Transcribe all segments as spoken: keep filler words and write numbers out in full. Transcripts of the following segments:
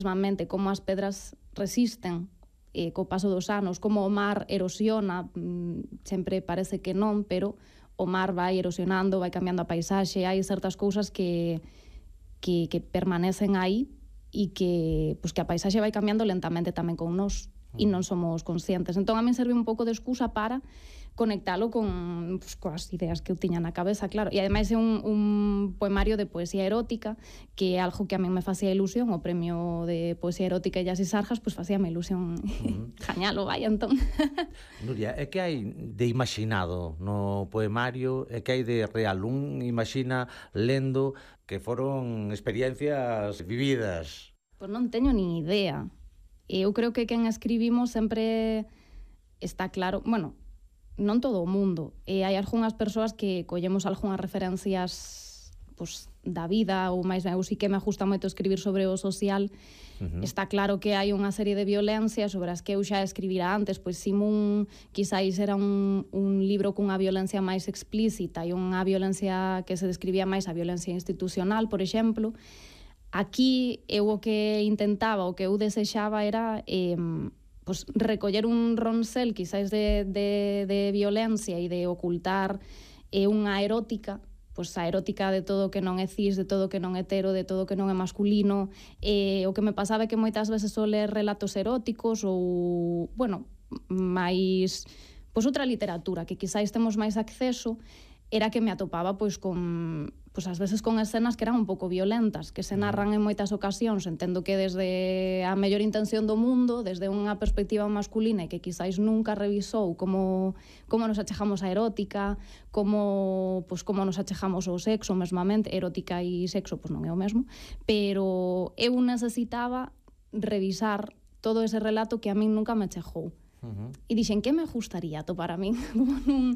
mesmamente como as pedras resisten eh, co paso dos anos, como o mar erosiona, mm, sempre parece que non, pero o mar vai erosionando, vai cambiando a paisaxe, hai certas cousas que, que, que permanecen aí e que, pues, que a paisaxe vai cambiando lentamente tamén con nós e non somos conscientes. Entón a min serve un pouco de excusa para conectalo con, pues, coas ideas que eu tiña na cabeza, claro. E ademais é un, un poemario de poesía erótica, que é algo que a min me facía ilusión, o premio de poesía erótica Illas e Sarjas, pues facíame ilusión uh-huh. gañalo, vai, entón. Nuria, é que hai de imaginado no poemario, é que hai de real, un imagina lendo que foron experiencias vividas. Pois non teño ni idea. Eu creo que quen escribimos sempre está claro, bueno, non todo o mundo, e hai algunhas persoas que collemos algunhas referencias pues, da vida, ou máis, eu sí que me gusta moito escribir sobre o social. Uh-huh. Está claro que hai unha serie de violencias sobre as que eu xa escribira antes, pois Simón quizáis era un, un libro cunha violencia máis explícita e unha violencia que se describía máis a violencia institucional, por exemplo. Aquí eu o que intentaba, o que eu desexaba era eh, pues, recoller un ronsel quizáis de, de, de violencia e de ocultar eh, unha erótica, pues, a erótica de todo o que non é cis, de todo o que non é hetero, de todo o que non é masculino. Eh, o que me pasaba é que moitas veces só ler relatos eróticos ou, bueno, máis, pues, outra literatura que quizáis temos máis acceso, era que me atopaba pois con, pois ás veces con escenas que eran un pouco violentas, que se narran en moitas ocasións, entendo que desde a mellor intención do mundo, desde unha perspectiva masculina e que quizáis nunca revisou como como nos achejamos a erótica, como pois como nos achejamos ao sexo mesmamente, erótica e sexo pois non é o mesmo, pero eu necesitaba revisar todo ese relato que a min nunca me chegou. Uh-huh. E dixen, que me gustaría atopar a min como nun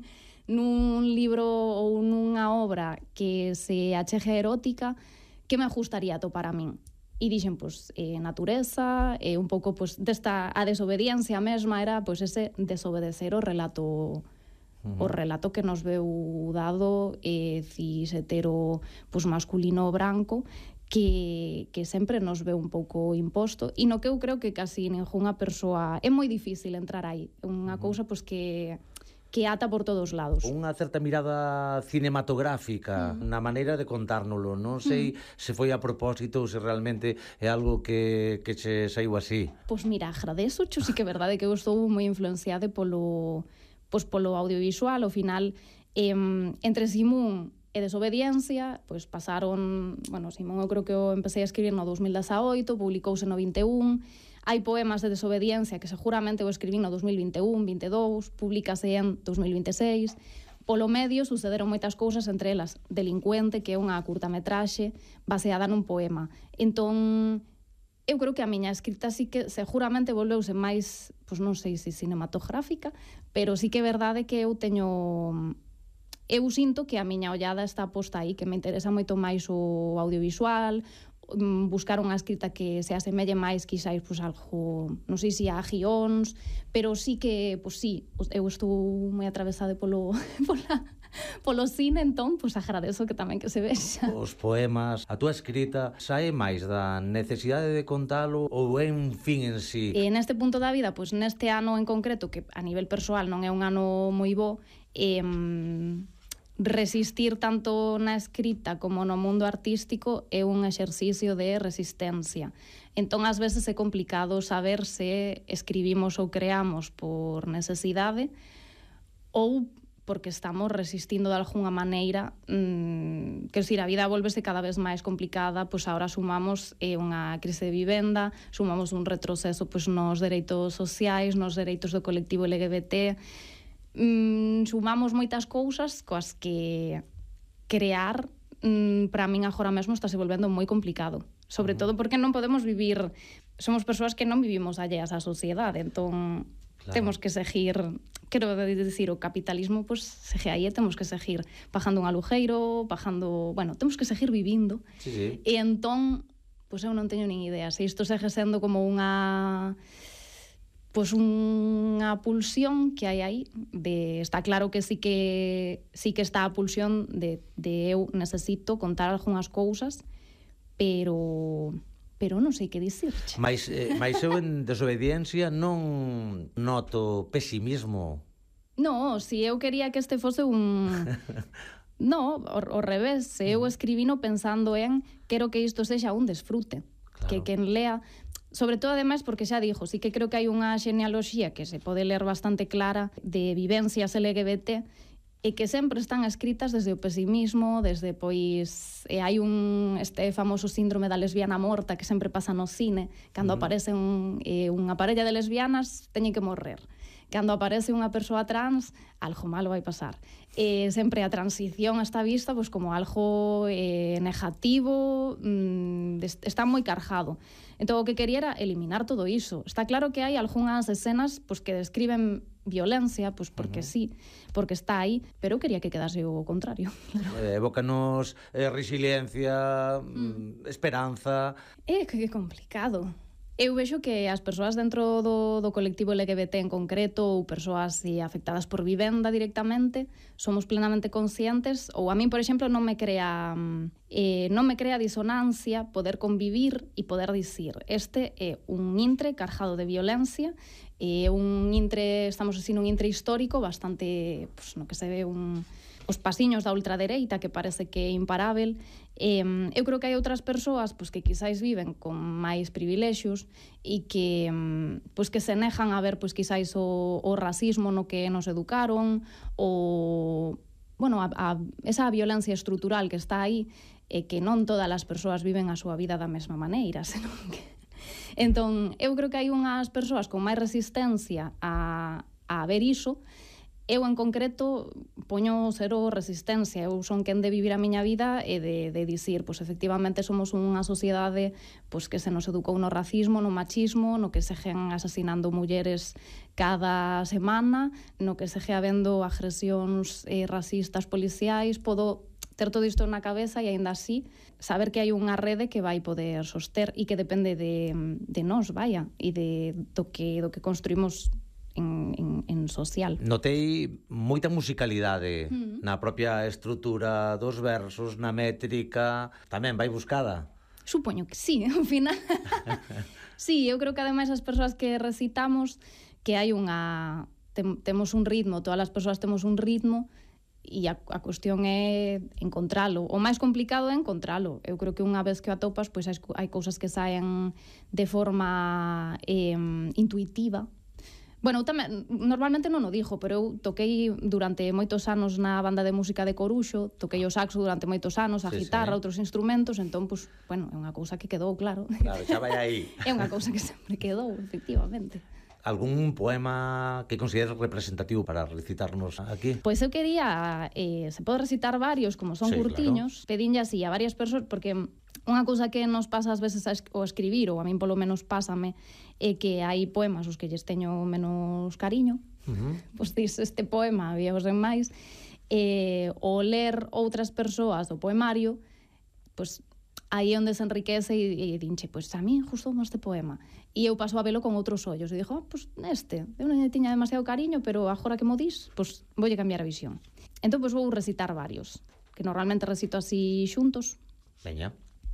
nun libro ou nunha obra que se acheje a erótica, que me gustaría atopar a min? E dixen, pois, eh, natureza, e eh, un pouco, pois, desta, a desobediencia mesma era, pois, ese desobedecer o relato, uh-huh. o relato que nos veu dado, eh, cis, hetero, pois, masculino, branco, que, que sempre nos veu un pouco imposto, e no que eu creo que casi ningunha persoa, é moi difícil entrar aí, é unha uh-huh. cousa, pois, que que ata por todos lados. Unha certa mirada cinematográfica mm. na maneira de contárnolo. Non sei mm. se foi a propósito ou se realmente é algo que, que che saiu así. Pois mira, agradezo, xo sí que é verdade que eu estou moi influenciada polo, pois polo audiovisual. Ao final, eh, entre Simón e Desobediencia, pois pasaron, bueno, Simón eu creo que eu empecé a escribir no dos mil dezaoito, publicouse no vinte e un. Hai poemas de Desobediencia que seguramente eu escribí no dos mil vinte e un, vinte e dous, publicase en dos mil vinte e seis. Polo medio sucederon moitas cousas, entre elas Delincuente, que é unha curtametraxe baseada nun poema. Entón, eu creo que a miña escrita sí que seguramente volveuse máis, pois non sei se cinematográfica, pero sí que é verdade que eu teño... Eu sinto que a miña ollada está posta aí, que me interesa moito máis o audiovisual, buscar unha escrita que se asemelle máis quizáis pois algo, non sei se a guións, pero sí que, pois sí, eu estou moi atravesada polo pola, polo cine, entón, pois agradezo que tamén que se vexa. Os poemas, a túa escrita sae máis da necesidade de contalo ou é un fin en sí? E neste punto da vida, pois neste ano en concreto, que a nivel persoal non é un ano moi bo, eh, resistir tanto na escrita como no mundo artístico é un exercicio de resistencia. Entón, ás veces é complicado saber se escribimos ou creamos por necesidade ou porque estamos resistindo de alguna maneira, mmm, que si a vida volvese cada vez máis complicada, pois agora sumamos eh, unha crise de vivenda, sumamos un retroceso pois nos dereitos sociais, nos dereitos do colectivo L G B T. Mm, sumamos moitas cousas coas que crear mm, para min agora mesmo está se volvendo moi complicado, sobre todo porque non podemos vivir, somos persoas que non vivimos alleas á sociedade, entón claro. Temos que seguir, quero dicir, o capitalismo pois pues, segue aí, temos que seguir pagando un alugueiro, pagando, bueno, temos que seguir vivindo, sí, sí. E entón pois pues, eu non teño nin idea se isto segue sendo como unha pois unha pulsión que hai aí, de, está claro que sí que sí que está a pulsión de, de eu necesito contar algunhas cousas, pero pero non sei que dicirche. Mais, eh, mais eu en Desobediencia non noto pesimismo. No, si eu quería que este fose un... No, ao revés, se eu escribino pensando en quero que isto sexa un desfrute, claro. Que quen lea, sobre todo ademais porque xa dixo, sí que creo que hai unha xenealoxía que se pode ler bastante clara de vivencias L G B T e que sempre están escritas desde o pesimismo, desde, pois, e hai un este famoso síndrome da lesbiana morta que sempre pasa no cine, cando uh-huh. aparece un, eh, unha parella de lesbianas, teñen que morrer. Cando aparece unha persoa trans, algo malo vai pasar. Eh, sempre a transición está vista pois, como algo eh, negativo, mmm, está moi cargado. Entón, o que quería era eliminar todo iso. Está claro que hai algunhas escenas pois, que describen violencia, pois porque uh-huh. sí, porque está aí, pero eu quería que quedase o contrario. Eh, evócanos eh, resiliencia, mm. esperanza... É que é complicado. Eu vexo que as persoas dentro do, do colectivo L G B T en concreto ou persoas eh, afectadas por vivenda directamente somos plenamente conscientes, ou a min, por exemplo, non me crea eh, non me crea disonancia poder convivir e poder dicir este é un intre cargado de violencia, é un intre, estamos así nun intre histórico bastante, pues, no que se ve un... os pasiños da ultradereita que parece que é imparável. Eh, eu creo que hai outras persoas pois, que quizáis viven con máis privilexios e que, pois, que se nejan a ver pois, quizáis o, o racismo no que nos educaron ou bueno, a, a, esa violencia estrutural que está aí e que non todas as persoas viven a súa vida da mesma maneira, senón que... Entón, eu creo que hai unhas persoas con máis resistencia a, a ver iso. Eu, en concreto, poño cero resistencia. Eu son quen de vivir a miña vida e de, de dicir, pois, efectivamente, somos unha sociedade pois, que se nos educou no racismo, no machismo, no que se gen asesinando mulleres cada semana, no que se ge habendo agresións eh, racistas policiais. Podo ter todo isto na cabeza e, aínda así, saber que hai unha rede que vai poder soster e que depende de, de nós, vaya, e de, do, que, do que construímos En, en, en social. Notei moita musicalidade mm. na propia estrutura dos versos, na métrica, tamén vai buscada. Supoño que sí, ao final. Sí, eu creo que ademais as persoas que recitamos que hai unha... Tem, temos un ritmo, todas as persoas temos un ritmo e a, a cuestión é encontralo. O máis complicado é encontralo. Eu creo que unha vez que o atopas, pois hai, hai cousas que saen de forma eh, intuitiva. Bueno, tamén, normalmente non o dixo, pero eu toquei durante moitos anos na banda de música de Coruxo, toquei o saxo durante moitos anos, a sí, guitarra, sí. Outros instrumentos, entón, pues, bueno, é unha cousa que quedou, claro. Claro, xa vai aí. É unha cousa que sempre quedou, efectivamente. Algún poema que consideres representativo para recitarnos aquí? Pois eu quería, eh, se pode recitar varios, como son sí, curtiños, claro. Pedinlle así a varias persoas, porque unha cousa que nos pasa ás veces ao escribir, ou a min polo menos pásame, é que hai poemas os que lles teño menos cariño, uh-huh. Pois dis este poema, había os demais, e o ler outras persoas do poemario, pois aí onde se enriquece e, e dinche, pois a mí justo este poema. E eu paso a velo con outros ollos e dixo, ah, pois este, eu non tiña demasiado cariño, pero agora que mo dis, pois voulle cambiar a visión. Entón, pois vou recitar varios, que normalmente recito así xuntos. Veña.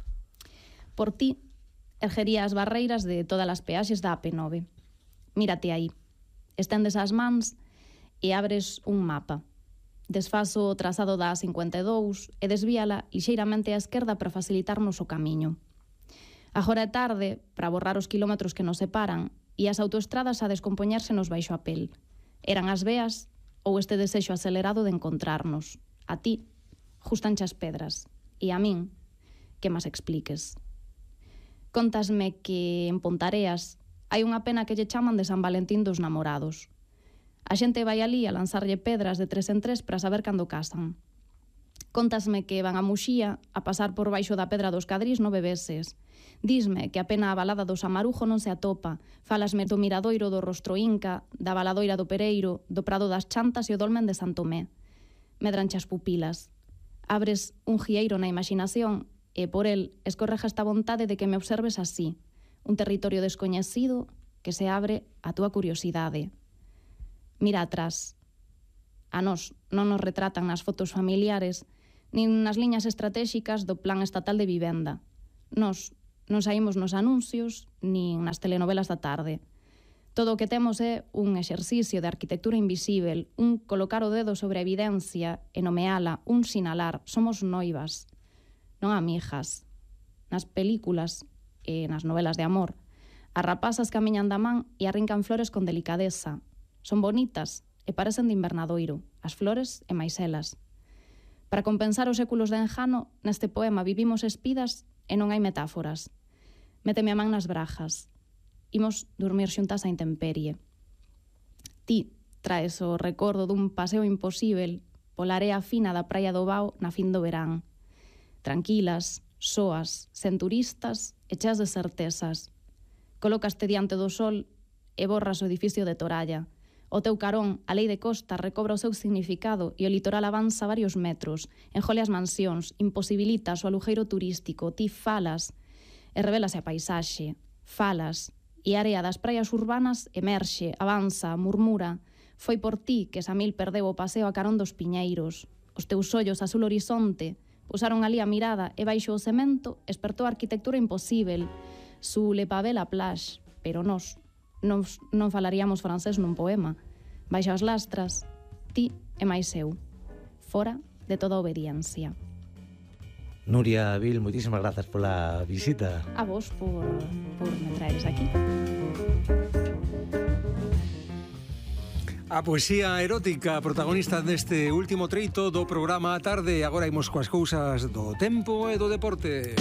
Por ti, erguería as barreiras de todas as peaxes da A P nove. Mírate aí. Estendes as mans e abres un mapa. Desfaso o trazado da A cincuenta e dous e desvíala lixeiramente á esquerda para facilitarnos o camiño. Agora é tarde para borrar os kilómetros que nos separan e as autoestradas a descompoñerse nos baixo a pel. Eran as veas ou este desexo acelerado de encontrarnos. A ti, justanche as pedras. E a min, que mas expliques. Contasme que en Pontareas hai unha pena que lle chaman de San Valentín dos namorados. A xente vai alí a lanzarlle pedras de tres en tres para saber cando casan. Contasme que van a Muxía a pasar por baixo da pedra dos Cadrís nove veces. Disme que a pena a balada do Samarujo non se atopa. Falasme do miradoiro do Rostro Inca, da baladoira do Pereiro, do Prado das Chantas e o dolmen de Santomé. Medranche as pupilas. Abres un xieiro na imaginación e por el escorreja esta vontade de que me observes así, un territorio descoñecido que se abre a túa curiosidade. Mira atrás. A nós non nos retratan nas fotos familiares nin nas liñas estratégicas do Plan Estatal de Vivenda. Nós non saímos nos anuncios nin nas telenovelas da tarde. Todo o que temos é un exercicio de arquitectura invisível, un colocar o dedo sobre a evidencia e nomeala, un sinalar. Somos noivas, non amigas. Nas películas e nas novelas de amor, as rapazas camiñan da man e arrincan flores con delicadeza. Son bonitas e parecen de invernadoiro, as flores e máis elas. Para compensar os séculos de enjano, neste poema vivimos espidas e non hai metáforas. Méteme a man nas brajas. Imos dormir xuntas á intemperie. Ti traes o recordo dun paseo imposível pola area fina da praia do Bao na fin do verán. Tranquilas, soas, sen turistas e cheas de certezas. Colócaste diante do sol e borras o edificio de Toralla. O teu carón, a lei de costa, recobra o seu significado e o litoral avanza varios metros. Enjole as mansións, imposibilitas o alugueiro turístico. Ti falas e revelase a paisaxe. Falas e a area das praias urbanas emerxe, avanza, murmura. Foi por ti que Samil perdeu o paseo a carón dos piñeiros. Os teus ollos azul horizonte pusaron ali a mirada e baixo o cemento espertou a arquitectura imposível. Su le pavé la plage, pero nos, nos non falaríamos francés nun poema. Baixo as lastras, ti e máis eu. Fora de toda obediencia. Nuria Vil, moitísimas grazas pola visita. A vos por, por me traeres aquí. A poesía erótica, protagonista deste último treito do programa a tarde. Agora imos coas cousas do tempo e do deporte.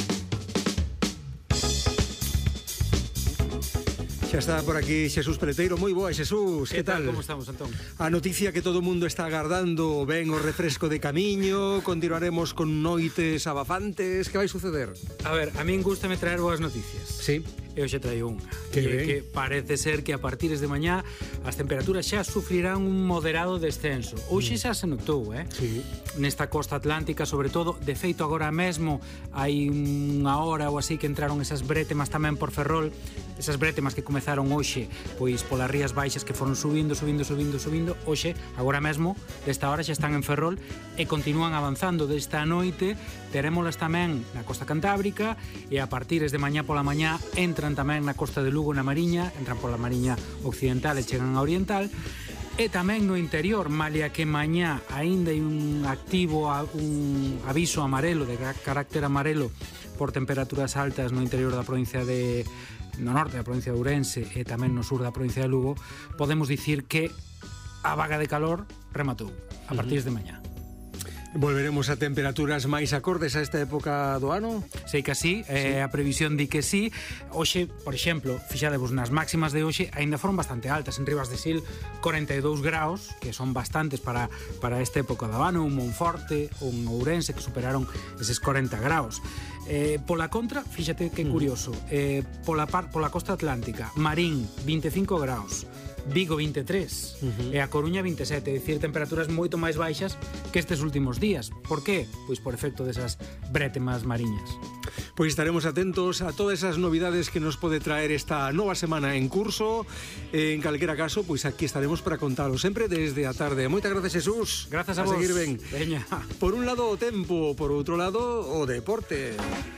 Xa está por aquí Xesús Peleteiro. Moi boa, Xesús, que tal? Como estamos, Antón? A noticia que todo o mundo está agardando, ben o refresco de camiño, continuaremos con noites abafantes, que vai suceder? A ver, a min gústame traer boas noticias. Sí. E hoxe traio unha. Que E ben. que parece ser que a partir de mañá as temperaturas xa sufrirán un moderado descenso. Hoxe xa se notou, eh? Sí. Nesta costa atlántica, sobre todo. De feito, agora mesmo hai unha hora ou así que entraron esas brétemas tamén por Ferrol. Esas brétemas que comezaron hoxe pois polas rías baixas que foron subindo, subindo, subindo, subindo. Hoxe, agora mesmo, desta hora xa están en Ferrol e continúan avanzando. Desta noite terémolas tamén na costa cantábrica e a partir de mañá pola mañá entran tamén na costa de Lugo, na Mariña, entran pola Mariña occidental e chegan a oriental. E tamén no interior, malia que mañá aínda hai un activo, un aviso amarelo, de carácter amarelo, por temperaturas altas no interior da provincia de no norte da provincia de Ourense e tamén no sur da provincia de Lugo, podemos dicir que a vaga de calor rematou a partir de mañá. Volveremos a temperaturas máis acordes a esta época do ano? Sei que así, sí. eh, a previsión di que sí. Hoxe, por exemplo, fixadevos nas máximas de hoxe, aínda foron bastante altas. En Ribas de Sil, corenta e dous graus, que son bastantes para, para esta época do ano. Un Monforte, un Ourense, que superaron eses corenta graus. Eh, pola contra, fíxate que curioso, eh, pola, par, pola costa atlántica, Marín, vinte e cinco graus, Vigo vinte e tres uh-huh. e a Coruña vinte e sete, é dicir, temperaturas moito máis baixas que estes últimos días. Por qué? Pois por efecto desas brétemas mariñas. Pois estaremos atentos a todas esas novidades que nos pode traer esta nova semana en curso. En calquera caso, pois aquí estaremos para contalo sempre desde a tarde. Moitas gracias, Xesús. Grazas a, a vos. seguir ben. Veña. Por un lado o tempo, por outro lado o deporte.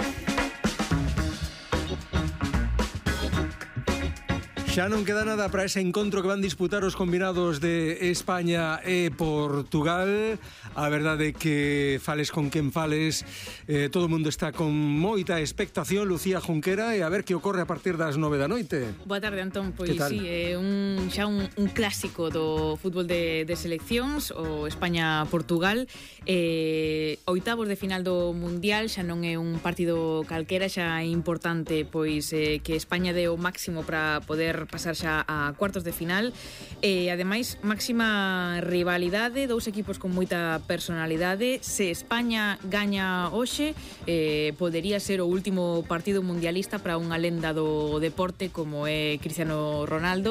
Xa non queda nada para ese encontro que van disputar os combinados de España e Portugal. A verdade é que fales con quen fales, eh, todo o mundo está con moita expectación. Lucía Junquera, e a ver que ocorre a partir das nove da noite. Boa tarde, Antón. Pois sí, é un, xa un, un clásico do fútbol de, de seleccións, o España-Portugal. Eh, oitavos de final do Mundial, xa non é un partido calquera, xa é importante pois eh, que España dé o máximo para poder pasar xa a cuartos de final e ademais máxima rivalidade, dous equipos con moita personalidade. Se España gaña hoxe, eh, podería ser o último partido mundialista para unha lenda do deporte como é Cristiano Ronaldo,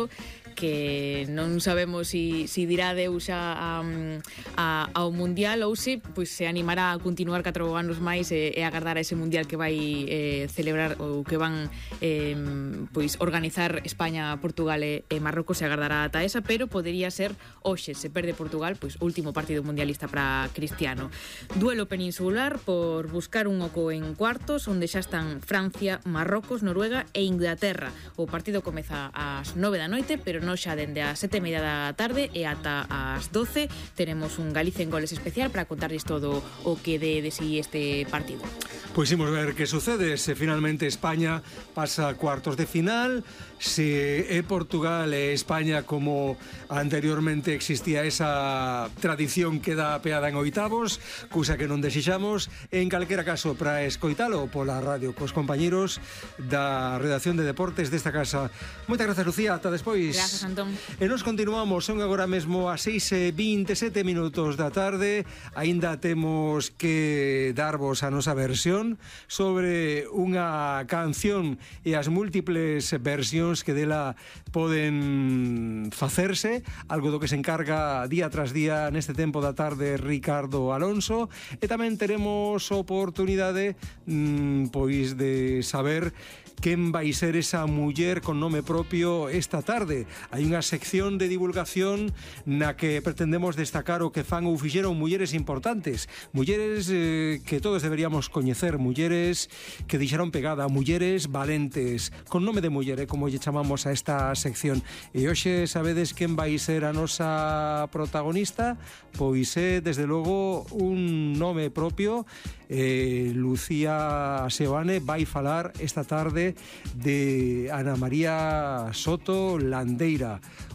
que non sabemos si, si dirá adeus a, a, a, ao Mundial ou se pois, se animará a continuar catro anos máis e, e agardar a ese Mundial que vai eh, celebrar ou que van eh, pois organizar España, Portugal e, e Marrocos, se agardará ata esa, pero podería ser hoxe, se perde Portugal, pois último partido mundialista para Cristiano. Duelo peninsular por buscar un oco en cuartos, onde xa están Francia, Marrocos, Noruega e Inglaterra. O partido comeza ás nove da noite, pero non xa dende as sete e media da tarde e ata as doce. Teremos un Galicia en Goles especial para contarles todo o que dé de si este partido. Pois imos ver que sucede se finalmente España pasa a cuartos de final, se é Portugal e España como anteriormente existía esa tradición que dá peada en oitavos, cousa que non desexamos. En calquera caso, para escoitalo pola radio cos compañeros da redacción de deportes desta casa. Moitas grazas, Lucía, ata despois. Grazas, Antón. E nos continuamos, son agora mesmo a seis e vinte e sete minutos da tarde. Aínda temos que darvos a nosa versión sobre unha canción e as múltiples versións que dela poden facerse, algo do que se encarga día tras día neste tempo da tarde Ricardo Alonso, e tamén teremos oportunidade mmm, pois de saber quen vai ser esa muller con nome propio esta tarde. Hai unha sección de divulgación na que pretendemos destacar o que fan ou fixeron mulleres importantes, mulleres eh, que todos deberíamos coñecer, mulleres que deixaron pegada, mulleres valentes, con nome de muller, eh, como lle chamamos a esta sección. E hoxe sabedes quen vai ser a nosa protagonista? Pois é, desde logo, un nome propio. Eh, Lucía Seoane vai falar esta tarde de Ana María Soto Landeira,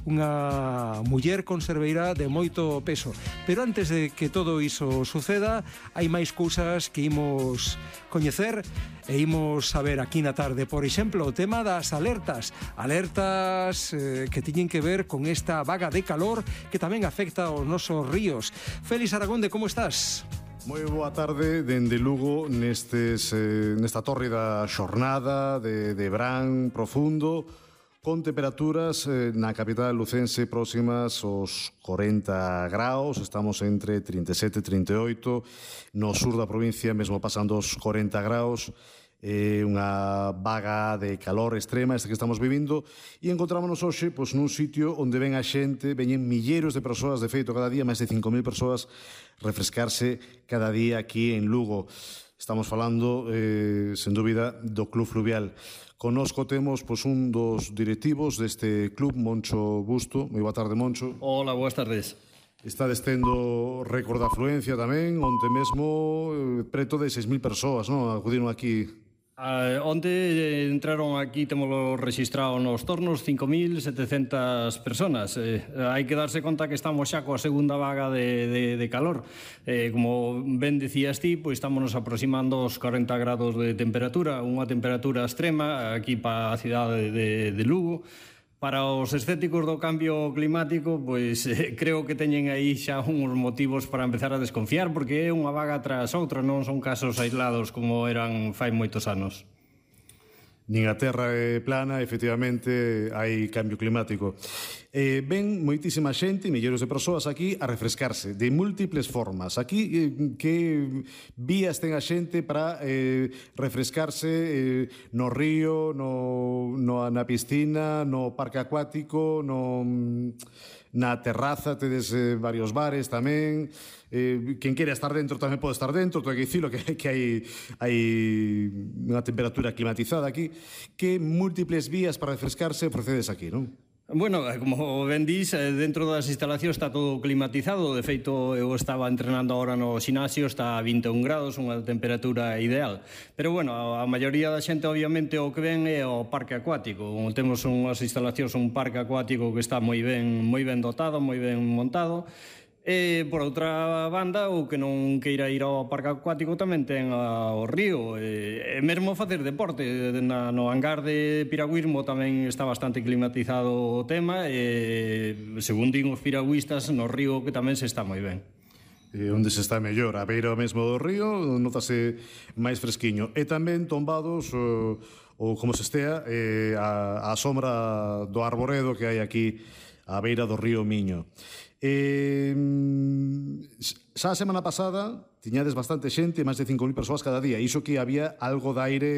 unha muller conserveira de moito peso. Pero antes de que todo iso suceda, hai máis cousas que imos coñecer e imos saber aquí na tarde. Por exemplo, o tema das alertas, alertas eh, que tiñen que ver con esta vaga de calor que tamén afecta aos nosos ríos. Félix Aragonde, como estás? Moi boa tarde dende Lugo nestes, eh, nesta tórrida xornada de, de verán profundo, con temperaturas eh, na capital lucense próximas aos corenta graus, estamos entre trinta e sete e trinta e oito, no sur da provincia mesmo pasando os corenta graus, é unha vaga de calor extrema esta que estamos vivindo, e encontrámonos hoxe pois, nun sitio onde ven a xente, veñen milleiros de persoas, de feito cada día máis de cinco mil persoas refrescarse cada día aquí en Lugo. Estamos falando, eh, sen dúbida, do Club Fluvial. Connosco temos pois, un dos directivos deste club, Moncho Busto. Moi boa tarde, Moncho. Hola, boas tardes. Está destendo récord de afluencia tamén, onte mesmo eh, preto de seis mil persoas, non? Acudiron aquí. Uh, onte entraron aquí, temoslo registrado nos tornos, cinco mil setecentas personas. Eh, hai que darse conta que estamos xa coa segunda vaga de, de, de calor. Eh, como ben decías ti, pois estamos nos aproximando aos corenta grados de temperatura, unha temperatura extrema aquí para a cidade de, de Lugo. Para os escépticos do cambio climático, pois eh, creo que teñen aí xa uns motivos para empezar a desconfiar, porque é unha vaga tras outra, non son casos aislados como eran fai moitos anos. Nin a terra é plana, efectivamente hai cambio climático. Eh, ven moitísima xente, milleiros de persoas aquí a refrescarse de múltiples formas. Aquí, eh, que vías ten a xente para eh, refrescarse eh, no río, no, no, na piscina, no parque acuático, no, na terraza, tedes eh, varios bares tamén. Eh, quen quere estar dentro tamén pode estar dentro, todo hai que dicilo que, que hai, hai unha temperatura climatizada aquí. Que múltiples vías para refrescarse procedes aquí, non? Bueno, como ben dís, dentro das instalacións está todo climatizado. De feito, eu estaba entrenando agora no xinasio, está a vinte e un grados, unha temperatura ideal. Pero, bueno, a maioría da xente, obviamente, o que ven é o parque acuático. Temos unhas instalacións, un parque acuático que está moi ben, moi ben dotado, moi ben montado. E, por outra banda, o que non queira ir ao parque acuático tamén ten ao río. E, e mesmo facer deporte. Na, no hangar de piragüismo tamén está bastante climatizado o tema. E, según din os piragüistas, no río que tamén se está moi ben. E onde se está mellor, a beira mesmo do río, notase máis fresquiño. E tamén tombados o, ou como se estea, eh, a, a sombra do arboredo que hai aquí á beira do río Miño. Eh, xa a semana pasada tiñades bastante xente, máis de cinco mil persoas cada día, iso que había algo de aire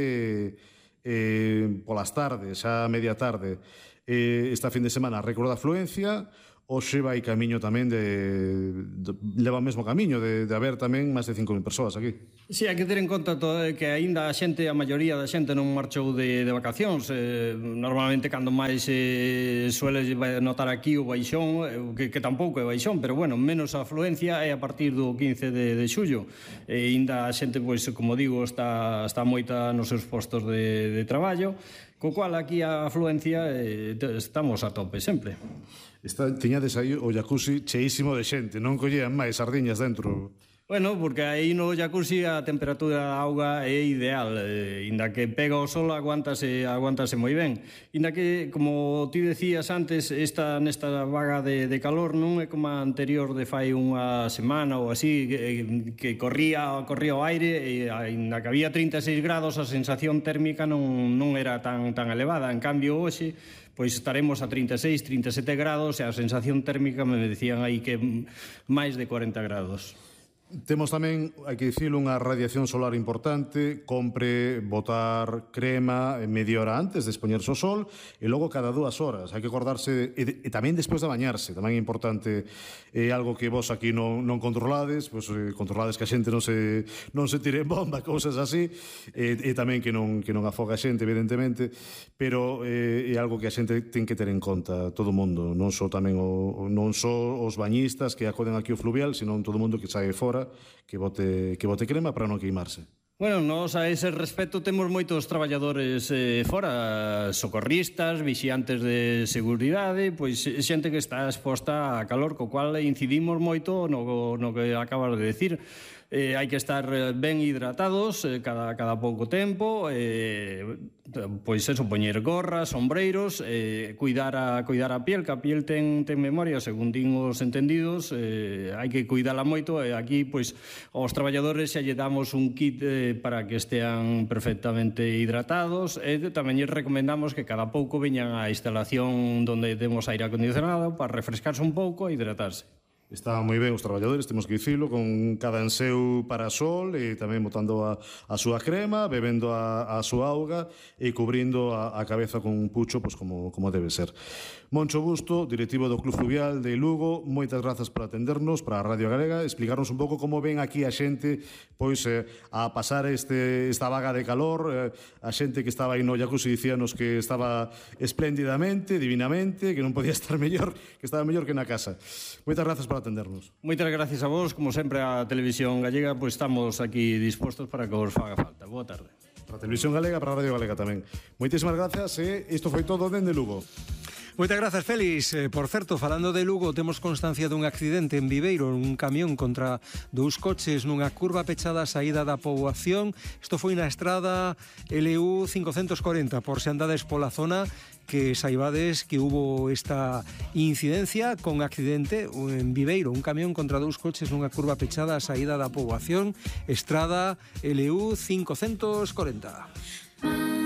eh, polas tardes, xa a media tarde. Eh, esta fin de semana récord de afluencia, hoxe vai camiño tamén de, de leva o mesmo camiño de, de haber tamén máis de cinco mil persoas aquí. Si, sí, hai que ter en conta todo, que aínda a xente, a maioría da xente non marchou de, de vacacións. Eh, normalmente cando máis eh, suele notar aquí o baixón, que, que tampouco é baixón, pero bueno, menos a afluencia é a partir do quince de, de xullo. E aínda a xente, pois, como digo, está, está moita nos seus postos de, de traballo, co cual aquí a afluencia eh, estamos a tope sempre. Está, tiñades aí o jacuzzi cheísimo de xente, non collían máis sardiñas dentro. Bueno, porque aí no jacuzzi a temperatura da auga é ideal, eh, inda que pega o sol aguántase, aguántase moi ben. Inda que, como ti decías antes, esta nesta vaga de, de calor non é como a anterior de fai unha semana ou así, que, que corría, corría o aire, e inda que había trinta e seis grados, a sensación térmica non, non era tan, tan elevada. En cambio, hoxe, pois estaremos a trinta e seis, trinta e sete grados e a sensación térmica me decían aí que máis de cuarenta grados. Temos tamén, hai que dicilo, unha radiación solar importante, compre botar crema media hora antes de expoñerse ao sol e logo cada dúas horas. Hai que acordarse, e, e tamén despois de bañarse, tamén é importante, é algo que vos aquí non, non controlades, pois, eh, controlades que a xente non se, non se tire en bomba, cousas así, e, e tamén que non, que non afoga a xente, evidentemente, pero eh, é algo que a xente ten que ter en conta, todo o mundo, non só tamén o, non só os bañistas que acoden aquí ao fluvial, senón todo o mundo que sae fora, que bote, que bote crema para non queimarse. Bueno, nós a ese respecto temos moitos traballadores eh, fora, socorristas, vixiantes de seguridade, pois xente que está exposta a calor, co cual incidimos moito no, no que acabas de decir. Eh, hai que estar ben hidratados eh, cada, cada pouco tempo, eh, pois eso, poñer gorras, sombreiros, eh, cuidar a cuidar a piel, que a piel ten, ten memoria, según din os entendidos, eh, hai que cuidala moito, e aquí, pois, aos traballadores xa lle damos un kit eh, para que estean perfectamente hidratados, e tamén lle recomendamos que cada pouco veñan á instalación onde temos aire acondicionado para refrescarse un pouco e hidratarse. Estaban moi ben os traballadores, temos que dicilo, con cada en seu parasol e tamén botando a, a súa crema, bebendo a, a súa auga e cubrindo a, a cabeza con un pucho, pois como, como debe ser. Moncho Busto, directivo do Club Fluvial de Lugo, moitas grazas por atendernos para a Radio Galega, explicarnos un pouco como ven aquí a xente pois eh, a pasar este, esta vaga de calor, eh, a xente que estaba aí no jacuzzi dicíanos que estaba espléndidamente, divinamente, que non podía estar mellor, que estaba mellor que na casa. Moitas grazas por atendernos. Moitas gracias a vos, como sempre a Televisión Gallega, pois estamos aquí dispostos para que os faga falta. Boa tarde. Para a Televisión Galega, para a Radio Galega tamén. Moitísimas grazas e isto foi todo dende Lugo. Moitas grazas, Félix. Eh, por certo, falando de Lugo, temos constancia dun accidente en Viveiro, un camión contra dous coches nunha curva pechada a saída da poboación. Isto foi na estrada L U cincocentos corenta, por se andades pola zona, que saibades que hubo esta incidencia con accidente en Viveiro, un camión contra dous coches nunha curva pechada a saída da poboación, estrada L U cincocentos corenta.